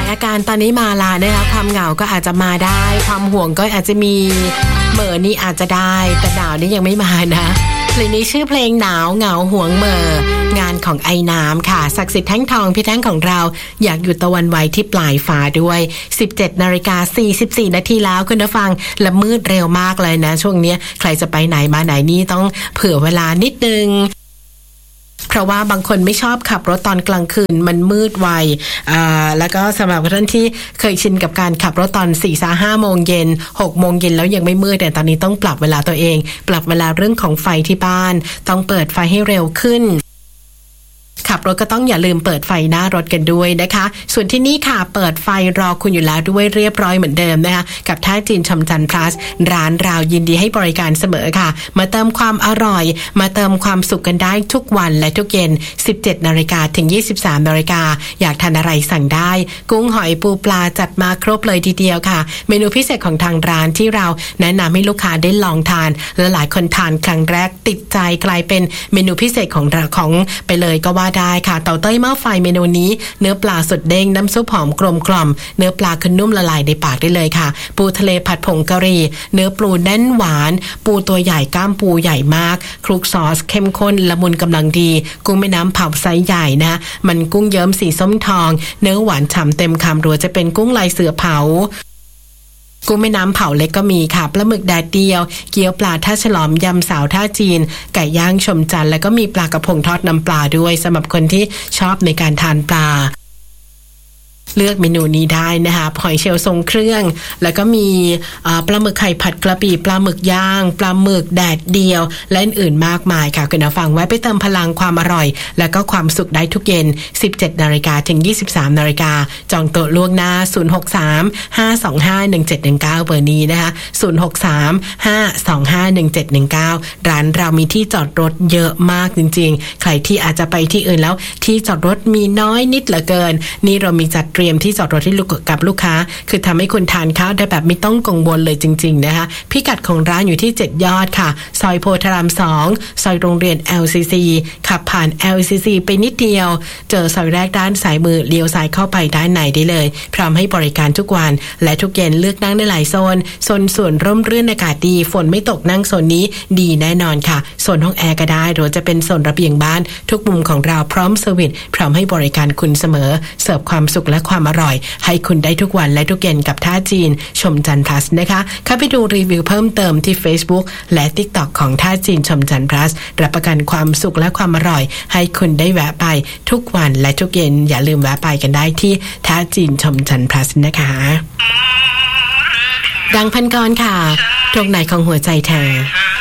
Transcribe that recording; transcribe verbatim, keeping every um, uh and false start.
ายอาการตอนนี้มาละนะคะความเหงาก็อาจจะมาได้ความห่วงก็อาจจะมีเหม่อนี่อาจจะได้แต่หนาวนี่ยังไม่มานะเพลงนี้ชื่อเพลงหนาวเหงาห่วงเหม่องานของไอ้น้ำค่ะศักดิ์สิทธิ์แท่งทองพี่แท่งของเราอยากหยุดตะวันไว้ที่ปลายฟ้าด้วย สิบเจ็ดนาฬิกาสี่สิบสี่นาทีแล้วคุณผู้ฟังและมืดเร็วมากเลยนะช่วงนี้ใครจะไปไหนมาไหนนี่ต้องเผื่อเวลานิดนึงเพราะว่าบางคนไม่ชอบขับรถตอนกลางคืนมันมืดไวอ่าแล้วก็สำหรับท่านที่เคยชินกับการขับรถตอน สี่ถึงห้า โมงเย็นหกโมงเย็นแล้วยังไม่มืดแต่ตอนนี้ต้องปรับเวลาตัวเองปรับเวลาเรื่องของไฟที่บ้านต้องเปิดไฟให้เร็วขึ้นขับรถก็ต้องอย่าลืมเปิดไฟหน้ารถกันด้วยนะคะส่วนที่นี่ค่ะเปิดไฟรอคุณอยู่แล้วด้วยเรียบร้อยเหมือนเดิมนะคะกับท่าจีนชมจันทร์ plus ร้านเรายินดีให้บริการเสมอค่ะมาเติมความอร่อยมาเติมความสุขกันได้ทุกวันและทุกเย็น สิบเจ็ดนาฬิกาถึง ยี่สิบสามนาฬิกาอยากทานอะไรสั่งได้กุ้งหอยปูปลาจัดมาครบเลยทีเดียวค่ะเมนูพิเศษของทางร้านที่เราแนะนำให้ลูกค้าได้ลองทานและหลายคนทานครั้งแรกติดใจกลายเป็นเมนูพิเศษของเราของไปเลยก็ว่าได้ค่ะเต่าเต้ยหม้อไฟเมนูนี้เนื้อปลาสดเด้งน้ำซุปหอมกลมกล่อมเนื้อปลาคือนุ่มละลายในปากได้เลยค่ะปูทะเลผัดผงกะหรี่เนื้อปูแน่นหวานปูตัวใหญ่ก้ามปูใหญ่มากคลุกซอสเข้มข้นละมุนกำลังดีกุ้งแม่น้ำเผาไซส์ใหญ่นะมันกุ้งเยิ้มสีส้มทองเนื้อหวานฉ่ำเต็มคำหรือจะเป็นกุ้งลายเสือเผากุ้งแม่น้ำเผาเล็กก็มีค่ะปลาหมึกแดดเดียวเกี๊ยวปลาท่าฉลอมยำสาวท่าจีนไก่ย่างชมจันทร์แล้วก็มีปลากระพงทอดน้ำปลาด้วยสำหรับคนที่ชอบในการทานปลาเลือกเมนูนี้ได้นะคะหอยเชลล์ทรงเครื่องแล้วก็มีปลาหมึกไข่ผัดกระปิปลาหมึกย่างปลาหมึกแดดเดียวและอื่นๆมากมายค่ะคุณผู้ฟังไว้ไปเติมพลังความอร่อยแล้วก็ความสุขได้ทุกเย็น สิบเจ็ดนาฬิกาถึง ยี่สิบสามนาฬิกาจองโต๊ะล่วงหน้าศูนย์ หก สาม ห้า สอง ห้า หนึ่ง เจ็ด หนึ่ง เก้าเบอร์นี้นะคะศูนย์ หก สาม ห้า สอง ห้า หนึ่ง เจ็ด หนึ่ง เก้าร้านเรามีที่จอดรถเยอะมากจริงๆใครที่อาจจะไปที่อื่นแล้วที่จอดรถมีน้อยนิดเหลือเกินนี่เรามีจัดเตรียมที่จอดรถที่กับลูกค้าคือทำให้คุณทานข้าวได้แบบไม่ต้องกังวลเลยจริงๆนะคะพิกัดของร้านอยู่ที่เจ็ดยอดค่ะซอยโพธารามสองซอยโรงเรียน แอล ซี ซี ขับผ่าน แอล ซี ซี ไปนิดเดียวเจอซอยแรกด้านซ้ายมือเลี้ยวซ้ายเข้าไปด้านในได้เลยพร้อมให้บริการทุกวันและทุกเย็นเลือกนั่งได้หลายโซนโซนส่วนร่มรื่นอากาศดีฝนไม่ตกนั่งโซนนี้ดีแน่นอนค่ะโซนห้องแอร์ก็ได้หรือจะเป็นโซนระเบียงบ้านทุกมุมของเราพร้อมเซอร์วิสพร้อมให้บริการคุณเสมอเสิร์ฟความสุขและความอร่อยให้คุณได้ทุกวันและทุกเย็นกับท่าจีนชมจันทร์ plus นะคะเข้าไปดูรีวิวเพิ่มเติมที่ Facebook และ TikTok ของท่าจีนชมจันทร์ plus รับประกันความสุขและความอร่อยให้คุณได้แวะไปทุกวันและทุกเย็นอย่าลืมแวะไปกันได้ที่ท่าจีนชมจันทร์ plus นะคะดังพันกรค่ะตรงไหนของหัวใจเธอ